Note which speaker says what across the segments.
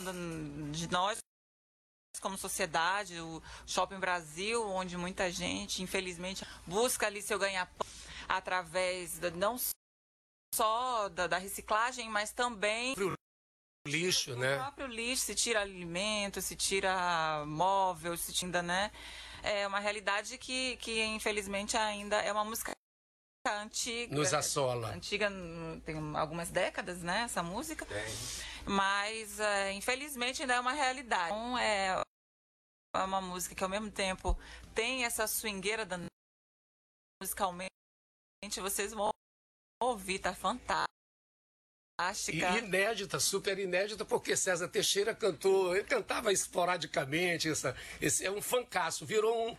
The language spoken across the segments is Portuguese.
Speaker 1: de nós como sociedade, o Shopping Brasil, onde muita gente, infelizmente, busca ali seu ganha-pão através não só da reciclagem, mas também
Speaker 2: lixo, né?
Speaker 1: O próprio lixo, se tira alimento, se tira móvel, se tira, né? É uma realidade que infelizmente ainda é uma música antiga.
Speaker 2: Nos assola.
Speaker 1: Antiga, tem algumas décadas, né? Essa música.
Speaker 2: Tem.
Speaker 1: Mas infelizmente ainda é uma realidade. Então, é uma música que ao mesmo tempo tem essa swingueira musicalmente, vocês vão ouvir, tá fantástica.
Speaker 2: E inédita, super inédita, porque César Teixeira cantou, ele cantava esporadicamente, esse é um fancaço, virou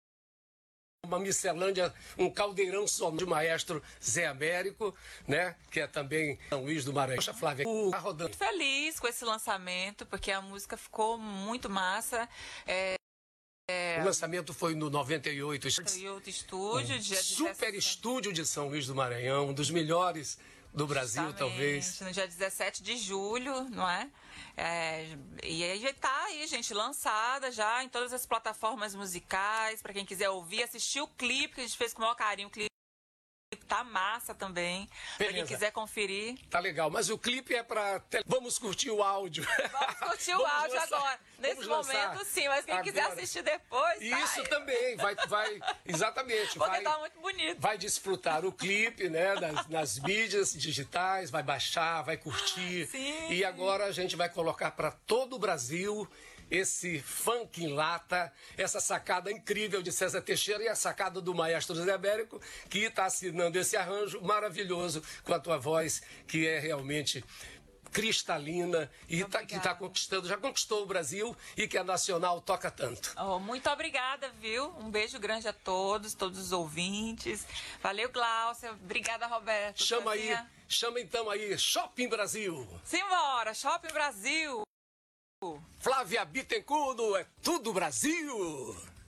Speaker 2: uma miscelânea, um caldeirão sonoro de maestro Zé Américo, né, que é também São Luís do Maranhão. Poxa, Flávia, tá rodando.
Speaker 1: Muito feliz com esse lançamento, porque a música ficou muito massa.
Speaker 2: O lançamento foi no 98
Speaker 1: Estúdio, dia
Speaker 2: super estúdio de São Luís do Maranhão, um dos melhores do Brasil,
Speaker 1: justamente,
Speaker 2: talvez.
Speaker 1: No dia 17 de julho, não é? E aí tá aí, gente, lançada já em todas as plataformas musicais, para quem quiser ouvir, assistir o clipe que a gente fez com o maior carinho, o clipe tá massa também, para quem quiser conferir.
Speaker 2: Tá legal, mas o clipe é para... Vamos curtir o áudio.
Speaker 1: Vamos curtir o áudio agora. Nesse momento, sim, mas quem quiser assistir depois...
Speaker 2: Isso também, vai exatamente.
Speaker 1: Porque tá muito bonito.
Speaker 2: Vai desfrutar o clipe, né, nas mídias digitais, vai baixar, vai curtir.
Speaker 1: Sim.
Speaker 2: E agora a gente vai colocar para todo o Brasil esse funk em lata, essa sacada incrível de César Teixeira e a sacada do maestro Zé Américo, que está assinando esse arranjo maravilhoso com a tua voz, que é realmente cristalina e que tá conquistando, já conquistou o Brasil e que a Nacional toca tanto.
Speaker 1: Muito obrigada, viu? Um beijo grande a todos os ouvintes. Valeu, Gláucia. Obrigada, Roberto.
Speaker 2: Chama então aí, Shopping Brasil.
Speaker 1: Simbora, Shopping Brasil.
Speaker 2: Flávia Bittencourt, é tudo Brasil.